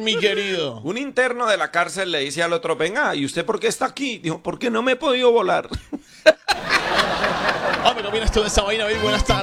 mi querido. Un interno de la cárcel le dice al otro, venga, ¿y usted por qué está aquí? Dijo, porque no me he podido volar. Hombre, ¿qué opinas tú de esa vaina, David? Buenas tardes.